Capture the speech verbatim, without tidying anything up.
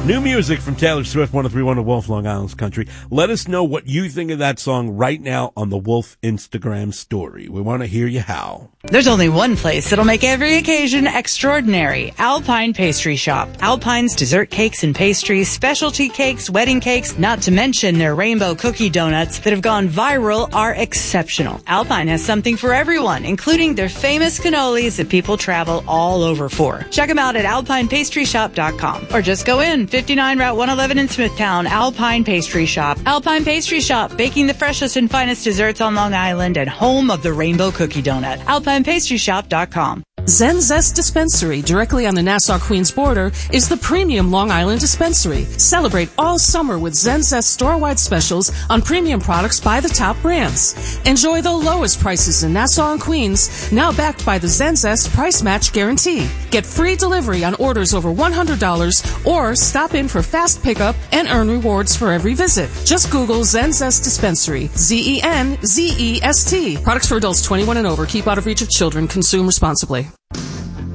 New music from Taylor Swift, one oh three point one of Wolf, Long Island's Country. Let us know what you think of that song right now on the Wolf Instagram story. We want to hear you howl. There's only one place that'll make every occasion extraordinary. Alpine Pastry Shop. Alpine's dessert cakes and pastries, specialty cakes, wedding cakes, not to mention their rainbow cookie donuts that have gone viral are exceptional. Alpine has something for everyone, including their famous cannolis that people travel all over for. Check them out at alpine pastry shop dot com or just go in fifty-nine Route one eleven in Smithtown. Alpine Pastry Shop. Alpine Pastry Shop, baking the freshest and finest desserts on Long Island and home of the rainbow cookie donut. alpine pastry shop dot com. Zen Zest Dispensary, directly on the Nassau-Queens border, is the premium Long Island dispensary. Celebrate all summer with Zen Zest store-wide specials on premium products by the top brands. Enjoy the lowest prices in Nassau and Queens, now backed by the Zen Zest Price Match Guarantee. Get free delivery on orders over one hundred dollars or stop in for fast pickup and earn rewards for every visit. Just Google Zen Zest Dispensary, Z E N Z E S T. Products for adults twenty-one and over. Keep out of reach of children. Consume responsibly.